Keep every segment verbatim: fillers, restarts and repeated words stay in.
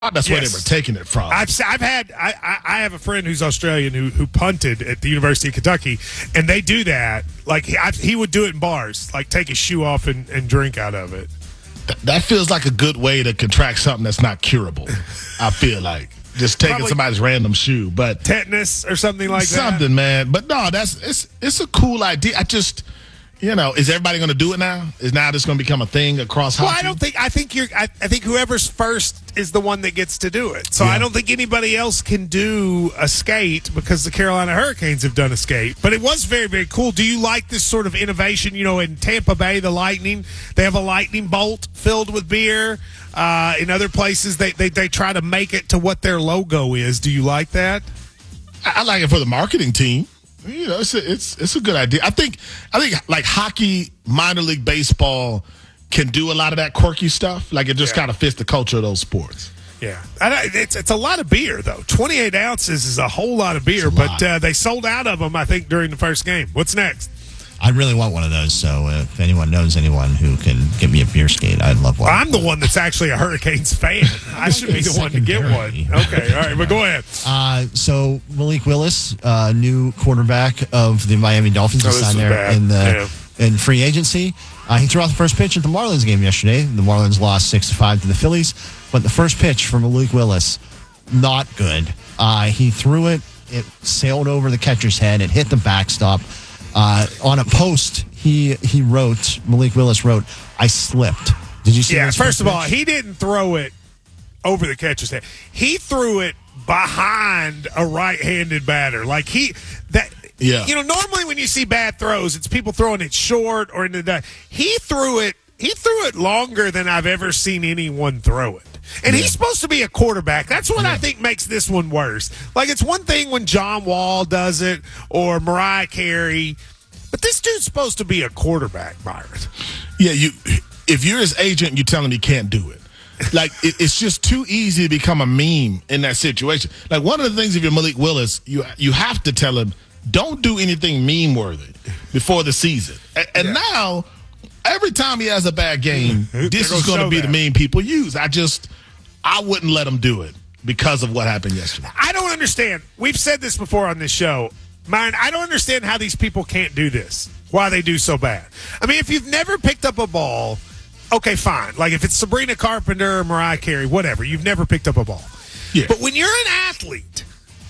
That's yes. where they were taking it from. I've I've had I, I have a friend who's Australian who who punted at the University of Kentucky, and they do that. Like he, I, he would do it in bars, like take his shoe off and, and drink out of it. Th- that feels like a good way to contract something that's not curable. I feel like just taking Probably somebody's random shoe, but tetanus or something like something, that. Something, man. But no, that's it's it's a cool idea. I just. You know, is everybody going to do it now? Is now this going to become a thing across hockey? Well, I don't think. I think you're. I, I think whoever's first is the one that gets to do it. So yeah. I don't think anybody else can do a skate because the Carolina Hurricanes have done a skate. But it was very, very cool. Do you like this sort of innovation? You know, in Tampa Bay, the Lightning, they have a lightning bolt filled with beer. Uh, in other places, they, they they try to make it to what their logo is. Do you like that? I, I like it for the marketing team. You know, it's a, it's it's a good idea. I think I think like hockey, minor league baseball can do a lot of that quirky stuff. Like it just yeah. kind of fits the culture of those sports. Yeah, I, it's it's a lot of beer though. twenty-eight ounces is a whole lot of beer, but uh, they sold out of them. I think during the first game. What's next? I really want one of those. So uh, if anyone knows anyone who can get me a beer skate, I'd love one. I'm the one that's actually a Hurricanes fan. I should be the one to get one. Okay, all right, but go ahead. Uh, so Malik Willis, uh, new quarterback of the Miami Dolphins, oh, signed there bad. in the yeah. in free agency. Uh, he threw out the first pitch at the Marlins game yesterday. The Marlins lost six to five to the Phillies, but the first pitch for Malik Willis, not good. Uh, he threw it. It sailed over the catcher's head. It hit the backstop. Uh, on a post, he he wrote, Malik Willis wrote, "I slipped." Did you see Yeah, this first of pitch? all, he didn't throw it over the catcher's head. He threw it behind a right-handed batter. Like he that yeah. You know, normally when you see bad throws, it's people throwing it short or into the he threw it he threw it longer than I've ever seen anyone throw it. And yeah. he's supposed to be a quarterback. That's what yeah. I think makes this one worse. Like, it's one thing when John Wall does it or Mariah Carey, but this dude's supposed to be a quarterback, Byron. Yeah, you. If you're his agent, you tell him he can't do it. Like, it, it's just too easy to become a meme in that situation. Like, one of the things, if you're Malik Willis, you you have to tell him, don't do anything meme-worthy before the season. And, and yeah. now, every time he has a bad game, this is going to be that. the meme people use. I just... I wouldn't let him do it because of what happened yesterday. I don't understand. We've said this before on this show. Myron, I don't understand how these people can't do this, why they do so bad. I mean, if you've never picked up a ball, okay, fine. Like if it's Sabrina Carpenter or Mariah Carey, whatever, you've never picked up a ball. Yeah. But when you're an athlete,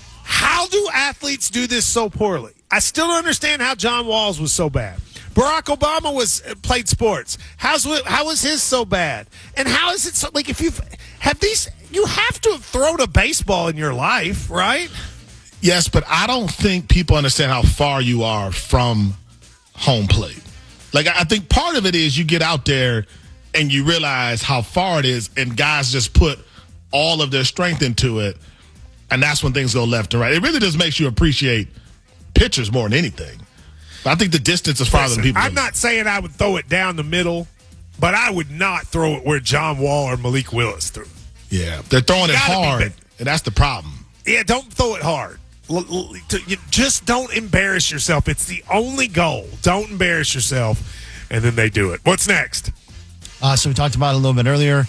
how do athletes do this so poorly? I still don't understand how John Walls was so bad. Barack Obama was played sports. How's how was his so bad? And how is it so? Like if you have these, you have to have thrown a baseball in your life, right? Yes, but I don't think people understand how far you are from home plate. Like I think part of it is you get out there and you realize how far it is, and guys just put all of their strength into it, and that's when things go left and right. It really just makes you appreciate pitchers more than anything. I think the distance is farther Listen, than people. I'm not saying I would throw it down the middle, but I would not throw it where John Wall or Malik Willis threw. Yeah, they're throwing it hard, and that's the problem. Yeah, don't throw it hard. L- l- you just don't embarrass yourself. It's the only goal. Don't embarrass yourself, and then they do it. What's next? Uh, so we talked about it a little bit earlier.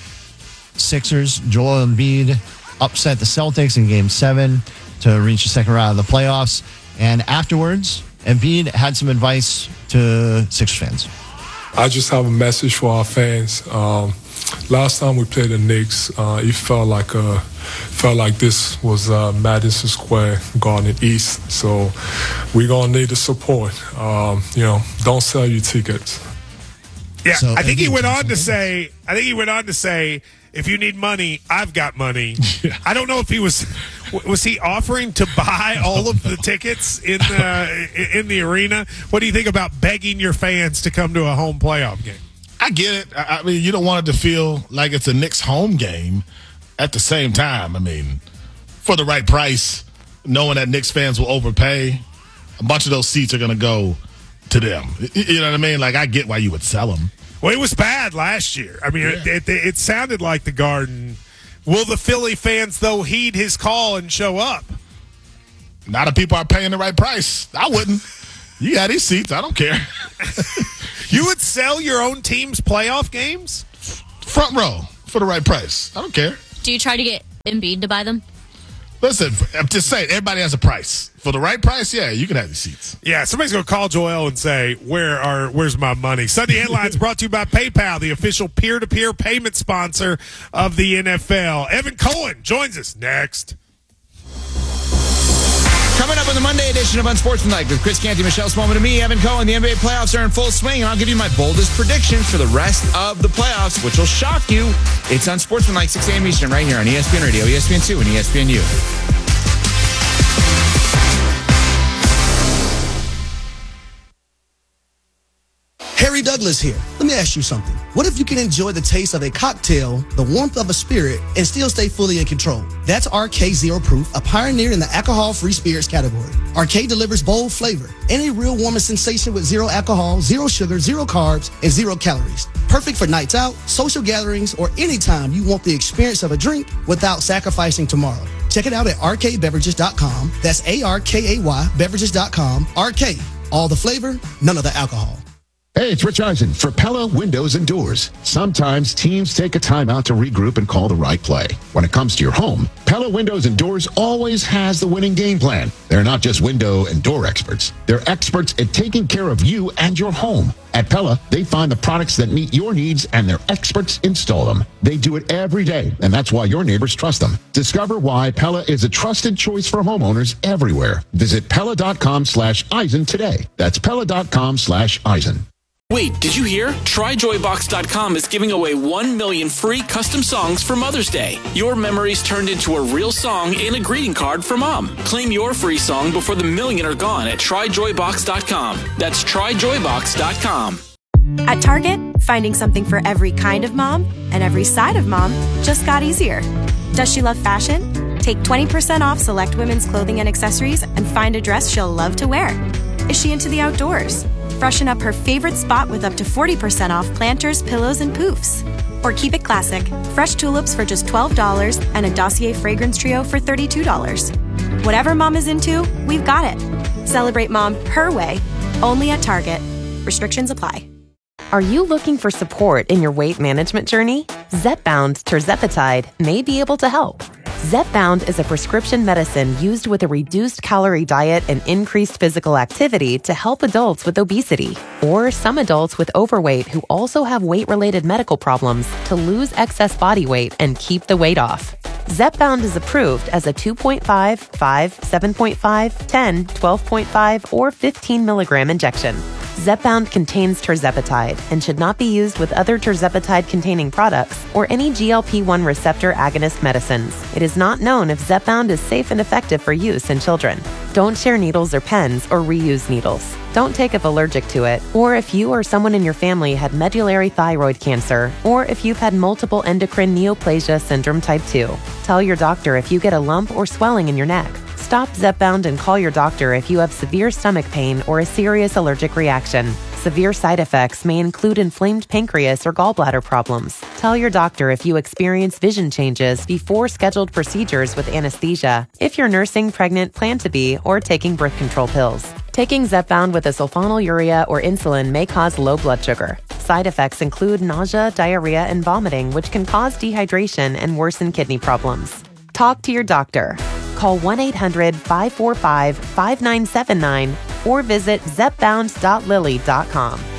Sixers, Joel Embiid upset the Celtics in Game seven to reach the second round of the playoffs, and afterwards, Embiid had some advice to Sixers fans. I just have a message for our fans. Um, last time we played the Knicks, uh, it felt like a, felt like this was uh, Madison Square Garden East. So we're gonna need the support. Um, you know, don't sell your tickets. Yeah, so, I think he went on to something? say. I think he went on to say, if you need money, I've got money. Yeah. I don't know if he was was he offering to buy all of the tickets in the in the arena. What do you think about begging your fans to come to a home playoff game? I get it. I, I mean, you don't want it to feel like it's a Knicks home game. At the same time, I mean, for the right price, knowing that Knicks fans will overpay, a bunch of those seats are going to go to them. You know what I mean? Like, I get why you would sell them. Well, it was bad last year. I mean, yeah. it, it, it sounded like the Garden. Will the Philly fans, though, heed his call and show up? Not if people are paying the right price. I wouldn't. You got these seats. I don't care. You would sell your own team's playoff games? Front row for the right price. I don't care. Do you try to get Embiid to buy them? Listen, I'm just saying, everybody has a price. For the right price, yeah, you can have the seats. Yeah, somebody's going to call Joel and say, "Where are? Where's my money?" Sunday Headlines brought to you by PayPal, the official peer-to-peer payment sponsor of the N F L. Evan Cohen joins us next. Coming up on the Monday edition of Unsportsmanlike with Chris Canty, Michelle Smallman, and me, Evan Cohen. The N B A playoffs are in full swing, and I'll give you my boldest predictions for the rest of the playoffs, which will shock you. It's Unsportsmanlike, six a.m. Eastern, right here on E S P N Radio, E S P N two, and E S P N U. Harry Douglas here. Let me ask you something. What if you can enjoy the taste of a cocktail, the warmth of a spirit, and still stay fully in control? That's R K Zero Proof, a pioneer in the alcohol-free spirits category. R K delivers bold flavor and a real warming sensation with zero alcohol, zero sugar, zero carbs, and zero calories. Perfect for nights out, social gatherings, or anytime you want the experience of a drink without sacrificing tomorrow. Check it out at R K beverages dot com. That's A R K A Y beverages dot com. R K, all the flavor, none of the alcohol. Hey, it's Rich Eisen for Pella Windows and Doors. Sometimes teams take a timeout to regroup and call the right play. When it comes to your home, Pella Windows and Doors always has the winning game plan. They're not just window and door experts. They're experts at taking care of you and your home. At Pella, they find the products that meet your needs and their experts install them. They do it every day, and that's why your neighbors trust them. Discover why Pella is a trusted choice for homeowners everywhere. Visit Pella.com slash Eisen today. That's Pella.com slash Eisen. Wait, did you hear? Try Joy Box dot com is giving away one million free custom songs for Mother's Day. Your memories turned into a real song and a greeting card for Mom. Claim your free song before the million are gone at Try Joy Box dot com. That's Try Joy Box dot com. At Target, finding something for every kind of mom and every side of mom just got easier. Does she love fashion? Take twenty percent off select women's clothing and accessories and find a dress she'll love to wear. Is she into the outdoors? Freshen up her favorite spot with up to forty percent off planters, pillows, and poofs. Or keep it classic. Fresh tulips for just twelve dollars and a Dossier fragrance trio for thirty-two dollars. Whatever mom is into, we've got it. Celebrate mom her way, only at Target. Restrictions apply. Are you looking for support in your weight management journey? Zepbound tirzepatide may be able to help. Zepbound is a prescription medicine used with a reduced calorie diet and increased physical activity to help adults with obesity or some adults with overweight who also have weight-related medical problems to lose excess body weight and keep the weight off. Zepbound is approved as a two point five, five, seven point five, ten, twelve point five, or fifteen milligram injection. Zepbound contains tirzepatide and should not be used with other tirzepatide-containing products or any G L P one receptor agonist medicines. It is not known if Zepbound is safe and effective for use in children. Don't share needles or pens or reuse needles. Don't take if allergic to it, or if you or someone in your family had medullary thyroid cancer, or if you've had multiple endocrine neoplasia syndrome type two. Tell your doctor if you get a lump or swelling in your neck. Stop Zepbound and call your doctor if you have severe stomach pain or a serious allergic reaction. Severe side effects may include inflamed pancreas or gallbladder problems. Tell your doctor if you experience vision changes before scheduled procedures with anesthesia, if you're nursing, pregnant, plan to be, or taking birth control pills. Taking Zepbound with a sulfonylurea or insulin may cause low blood sugar. Side effects include nausea, diarrhea, and vomiting, which can cause dehydration and worsen kidney problems. Talk to your doctor. Call one eight hundred, five four five, five nine seven nine or visit zepbound dot lilly dot com.